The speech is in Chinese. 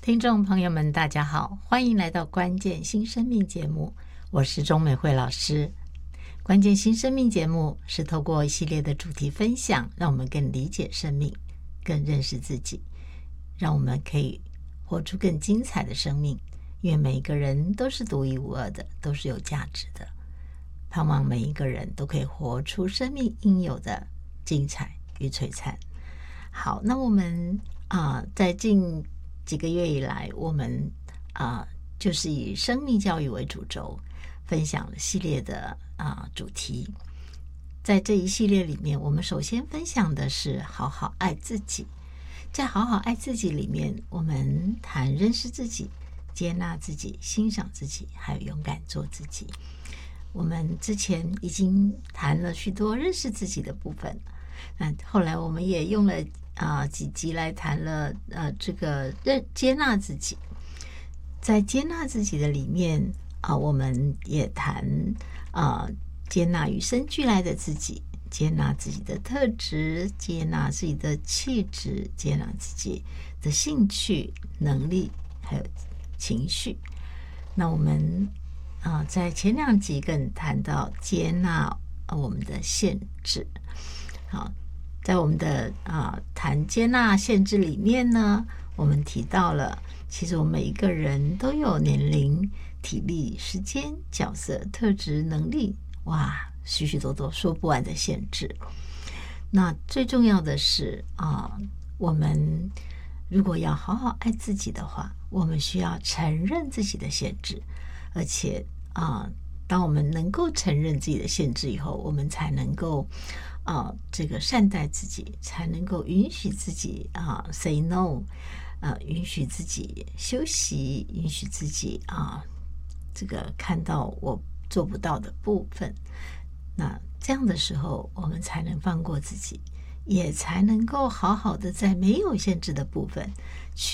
听众朋友们大家好，欢迎来到关键新生命节目，我是钟美惠老师。关键新生命节目是透过一系列的主题分享，让我们更理解生命，更认识自己，让我们可以活出更精彩的生命。因为每一个人都是独一无二的，都是有价值的，盼望每一个人都可以活出生命应有的精彩与璀璨。好，那我们在近几个月以来，我们就是以生命教育为主轴，分享了系列的主题。在这一系列里面，我们首先分享的是好好爱自己。在好好爱自己里面，我们谈认识自己、接纳自己、欣赏自己，还有勇敢做自己。我们之前已经谈了许多认识自己的部分，后来我们也用了几集来谈了这个接纳自己。在接纳自己的里面我们也谈接纳与生俱来的自己，接纳自己的特质，接纳自己的气质，接纳自己的兴趣、能力还有情绪。那我们在前两集更谈到接纳我们的限制。好，在我们的谈接纳限制里面呢，我们提到了其实我们每一个人都有年龄、体力、时间、角色、特质、能力，许许多多说不完的限制。那最重要的是我们如果要好好爱自己的话，我们需要承认自己的限制，而且当我们能够承认自己的限制以后，我们才能够这个善待自己，才能够允许自己say no，允许自己休息，允许自己这个看到我做不到的部分。那这样的时候，我们才能放过自己，也才能够好好的在没有限制的部分